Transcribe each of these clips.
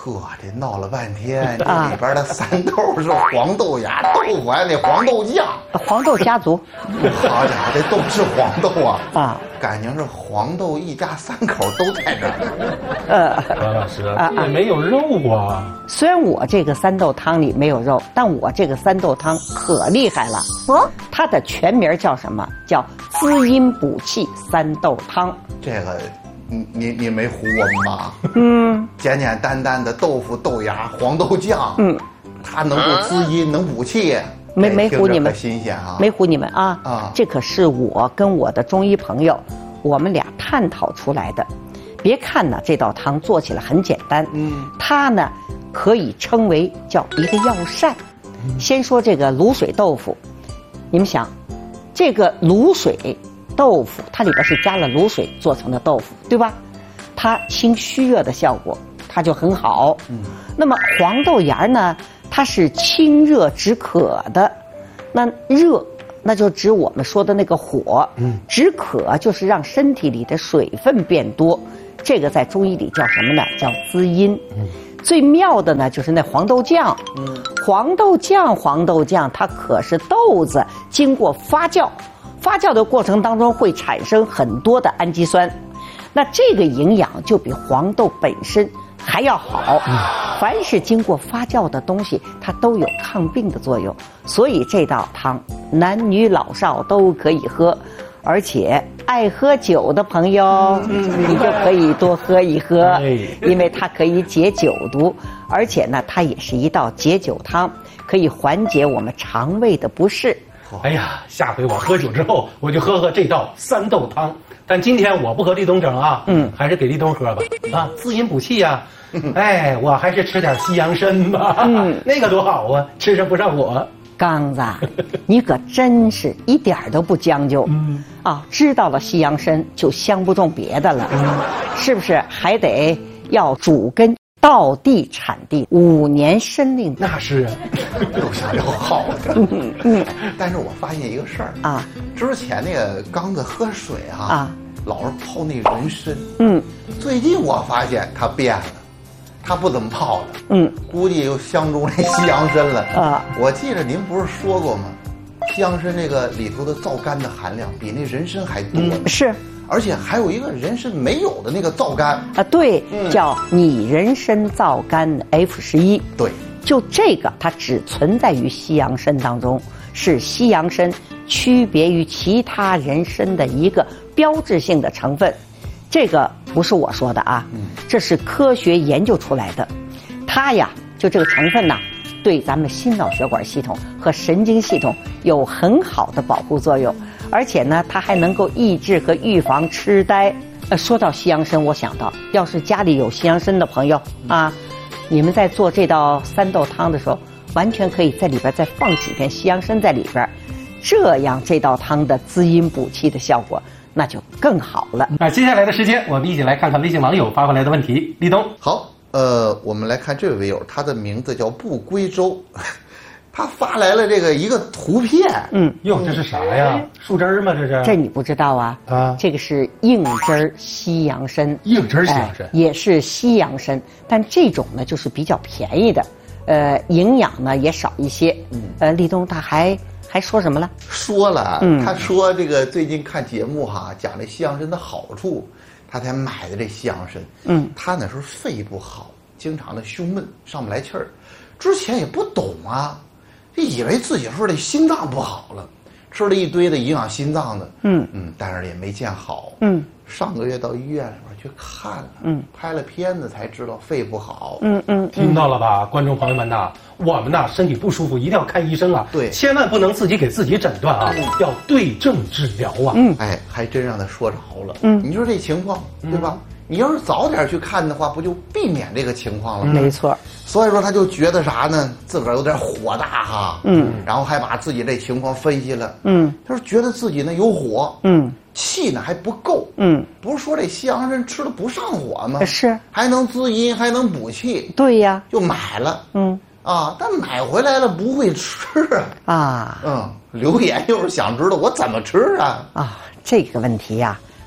呵，这闹了半天，这里边的三豆是黄豆芽豆腐，还有那黄豆酱， 黄豆家族。 好家伙，这都是黄豆啊！ 啊， 感情是黄豆一家三口都在这儿。 王老师，这也没有肉啊。 虽然我这个三豆汤里没有肉，但我这个三豆汤可厉害了。它的全名叫什么？叫滋阴补气三豆汤。 这个。你没唬我们吧？简简单单的豆腐、豆芽、黄豆酱，它能够滋阴，能补气。 没唬你们， 新鲜啊！ 没唬你们啊！啊，这可是我跟我的中医朋友，我们俩探讨出来的。别看呢，这道汤做起来很简单，它呢可以称为叫一个药膳。先说这个卤水豆腐，你们想，这个卤水豆腐，它里边是加了卤水做成的豆腐，对吧？它清虚热的效果，它就很好。那么黄豆芽呢，它是清热止渴的。那热，那就指我们说的那个火。止渴就是让身体里的水分变多，这个在中医里叫什么呢？叫滋阴。最妙的呢，就是那黄豆酱。黄豆酱，它可是豆子经过发酵。发酵的过程当中会产生很多的氨基酸，那这个营养就比黄豆本身还要好。凡是经过发酵的东西，它都有抗病的作用，所以这道汤男女老少都可以喝，而且爱喝酒的朋友，你就可以多喝一喝，因为它可以解酒毒，而且呢，它也是一道解酒汤，可以缓解我们肠胃的不适。 哎呀，下回我喝酒之后，我就喝这道三豆汤。但今天我不和立冬整啊，还是给立冬喝吧，啊，滋阴补气呀。哎，我还是吃点西洋参吧，那个多好啊，吃上不上火。 刚子，你可真是一点都不将就。知道了西洋参就相不中别的了，是不是？还得要主根。到地产地5年申令， 那是啊， 都想要好的。但是我发现一个事儿啊，之前那个刚子喝水老是泡那人参。最近我发现他变了，他不怎么泡了。估计又相中那西洋参了啊。我记得您不是说过吗？西洋参那个里头的皂苷的含量比那人参还多。 是。 而且还有一个人参没有的那个皂苷啊，对，叫拟人参皂苷 F11。 对， 就这个它只存在于西洋参当中，是西洋参区别于其他人参的一个标志性的成分。这个不是我说的啊，这是科学研究出来的。它呀，就这个成分呐，对咱们心脑血管系统和神经系统有很好的保护作用。而且呢，它还能够抑制和预防痴呆。说到西洋参，我想到，要是家里有西洋参的朋友啊，你们在做这道三豆汤的时候，完全可以在里边再放几片西洋参在里边，这样这道汤的滋阴补气的效果那就更好了。 那接下来的时间，我们一起来看看微信网友发过来的问题。立冬， 好，我们来看这位微友，他的名字叫不归舟。他发来了这个一个图片， 哟，这是啥呀？树枝儿吗？这是？ 这你不知道啊？这个是硬枝西洋参， 硬枝西洋参也是西洋参，但这种呢就是比较便宜的，营养呢也少一些。立冬他还说什么了？ 说了，他说这个最近看节目讲这西洋参的好处，他才买的这西洋参。他那时候肺不好，经常的胸闷，上不来气儿，之前也不懂啊。以为自己说这心脏不好了，吃了一堆的营养心脏的，但是也没见好。上个月到医院里边去看了，拍了片子才知道肺不好。 听到了吧，观众朋友们呐，我们呐身体不舒服一定要看医生啊， 对， 千万不能自己给自己诊断啊，要对症治疗啊。 还真让他说着了。你说这情况对吧？你要是早点去看的话，不就避免这个情况了吗？ 没错。 所以说他就觉得啥呢？自个儿有点火大然后还把自己这情况分析了。他说觉得自己呢有火，气呢还不够，不是说这西洋参吃了不上火吗？ 是， 还能滋阴，还能补气。 对呀， 就买了。但买回来了不会吃啊。留言就是想知道我怎么吃啊。 这个问题呀，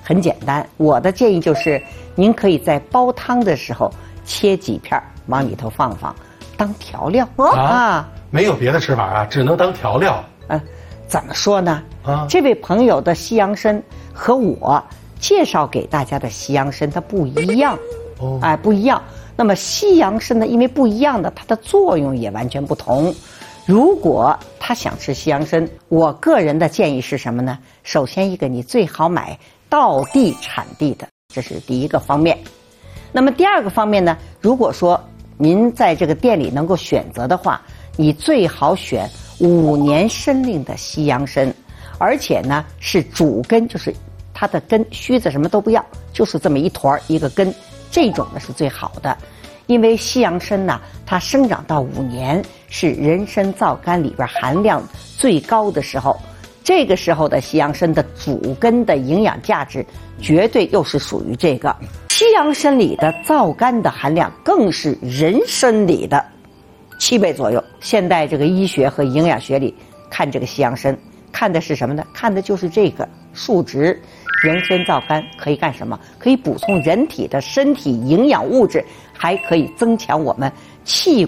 很简单，我的建议就是，您可以在煲汤的时候切几片往里头放放，当调料啊。 没有别的吃法啊，只能当调料。 怎么说呢？这位朋友的西洋参和我介绍给大家的西洋参它不一样，不一样。那么西洋参呢，因为不一样的，它的作用也完全不同。如果他想吃西洋参，我个人的建议是什么呢？首先一个，你最好买道地产地的，这是第一个方面。那么第二个方面呢，如果说您在这个店里能够选择的话，你最好选5年参龄的西洋参，而且呢是主根，就是它的根须子什么都不要，就是这么一坨一个根，这种呢是最好的。因为西洋参呢，它生长到5年是人参皂苷里边含量最高的时候，这个时候的西洋参的主根的营养价值绝对又是属于这个。西洋参里的皂苷的含量更是人参里的7倍左右。现代这个医学和营养学里看这个西洋参，看的是什么呢？看的就是这个数值。人参皂苷可以干什么？可以补充人体的身体营养物质，还可以增强我们器